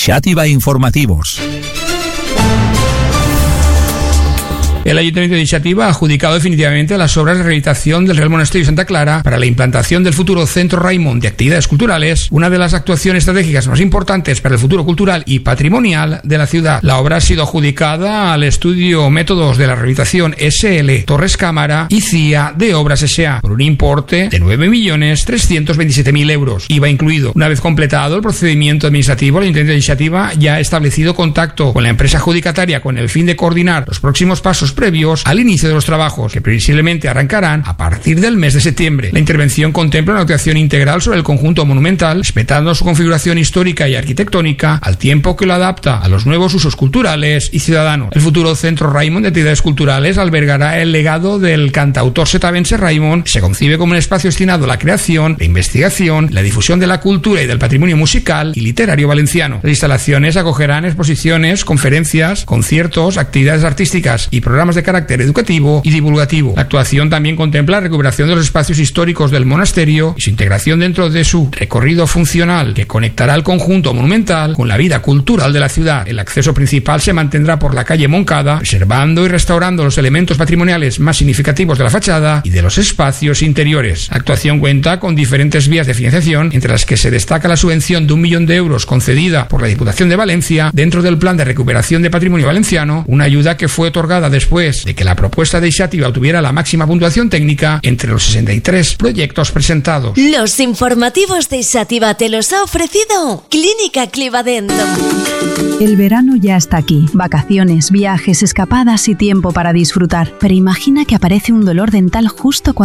Xàtiva Informativos. El Ayuntamiento de Xàtiva ha adjudicado definitivamente las obras de rehabilitación del Real Monasterio de Santa Clara para la implantación del futuro Centro Raimon de Actividades Culturales, una de las actuaciones estratégicas más importantes para el futuro cultural y patrimonial de la ciudad. La obra ha sido adjudicada al estudio Métodos de la Rehabilitación SL Torres Cámara y CIA de Obras S.A. por un importe de 9.327.000 euros, IVA incluido. Una vez completado el procedimiento administrativo, el Ayuntamiento de Xàtiva ya ha establecido contacto con la empresa adjudicataria con el fin de coordinar los próximos pasos previos al inicio de los trabajos, que previsiblemente arrancarán a partir del mes de septiembre. La intervención contempla una actuación integral sobre el conjunto monumental, respetando su configuración histórica y arquitectónica, al tiempo que lo adapta a los nuevos usos culturales y ciudadanos. El futuro Centro Raimon de Actividades Culturales albergará el legado del cantautor setavense Raimon. Se concibe como un espacio destinado a la creación, la investigación, la difusión de la cultura y del patrimonio musical y literario valenciano. Las instalaciones acogerán exposiciones, conferencias, conciertos, actividades artísticas y programas de carácter educativo y divulgativo. La actuación también contempla la recuperación de los espacios históricos del monasterio y su integración dentro de su recorrido funcional, que conectará el conjunto monumental con la vida cultural de la ciudad. El acceso principal se mantendrá por la calle Moncada, preservando y restaurando los elementos patrimoniales más significativos de la fachada y de los espacios interiores. La actuación cuenta con diferentes vías de financiación, entre las que se destaca la subvención de 1 millón de euros concedida por la Diputación de Valencia dentro del Plan de Recuperación de Patrimonio Valenciano, una ayuda que fue otorgada después de que la propuesta de Xàtiva obtuviera la máxima puntuación técnica entre los 63 proyectos presentados. Los informativos de Xàtiva te los ha ofrecido Clínica Clivadent. El verano ya está aquí. Vacaciones, viajes, escapadas y tiempo para disfrutar. Pero imagina que aparece un dolor dental justo cuando